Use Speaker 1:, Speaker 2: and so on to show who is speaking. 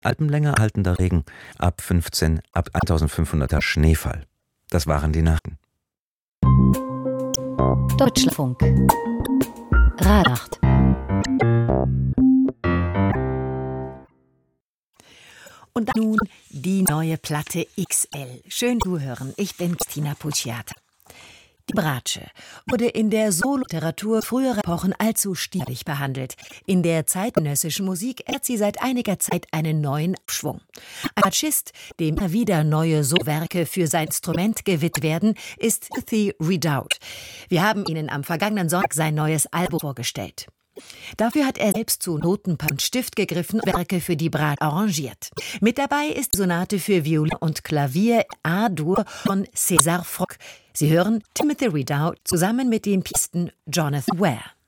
Speaker 1: Alpenlänge erhaltener Regen ab 1500er Schneefall. Das waren die Nachrichten.
Speaker 2: Deutschlandfunk. Radnacht. Und nun die neue Platte XL. Schön zuhören, ich bin Christina Pucciata. Die Bratsche wurde in der Sololiteratur früherer Epochen allzu stiefmütterlich behandelt. In der zeitgenössischen Musik erhält sie seit einiger Zeit einen neuen Schwung. Ein Bratschist, dem immer wieder neue Solowerke für sein Instrument gewidmet werden, ist Timothy Redoubt. Wir haben Ihnen am vergangenen Sonntag sein neues Album vorgestellt. Dafür hat er selbst zu Notenpapier und Stift gegriffen und Werke für die Bratsche arrangiert. Mit dabei ist die Sonate für Violine und Klavier A-Dur von César Franck. Sie hören Timothy Redoubt zusammen mit dem Pianisten Jonathan Ware.